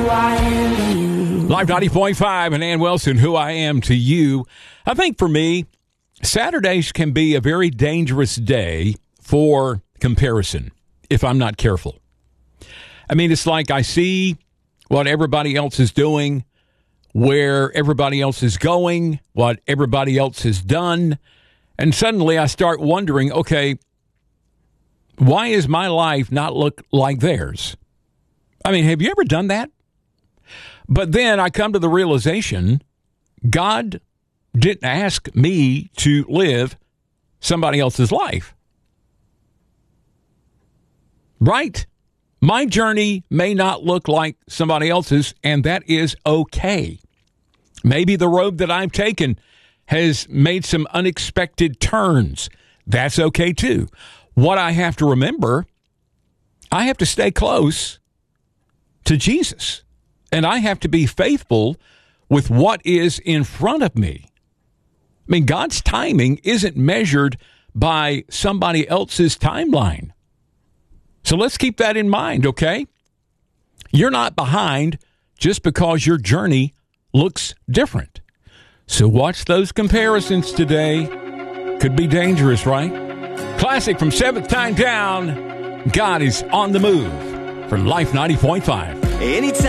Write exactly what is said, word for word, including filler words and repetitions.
who I am to you. Live ninety point five and Ann Wilson, Who I Am to You. I think for me, Saturdays can be a very dangerous day for comparison if I'm not careful. I mean, it's like I see what everybody else is doing, where everybody else is going, what everybody else has done, and suddenly I start wondering, okay, why is my life not look like theirs? I mean, have you ever done that? But then I come to the realization, God didn't ask me to live somebody else's life. Right? My journey may not look like somebody else's, and that is okay. Maybe the road that I've taken has made some unexpected turns. That's okay too. What I have to remember, I have to stay close to Jesus, and I have to be faithful with what is in front of me. I mean, God's timing isn't measured by somebody else's timeline. So let's keep that in mind, okay? You're not behind just because your journey looks different. So watch those comparisons today. Could be dangerous, right? Classic from Seventh Time Down. God is on the move for Life ninety point five. Anytime.